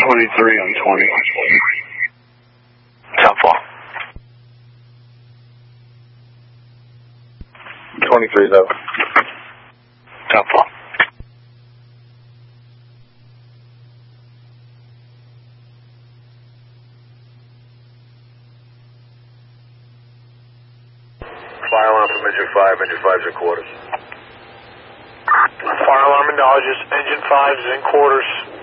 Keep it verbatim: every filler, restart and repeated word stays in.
twenty-three on twenty. Southpaw. twenty-three is over. Southpaw. Fire alarm from engine five, engine five's in quarters. Fire alarm acknowledges, engine five's in quarters.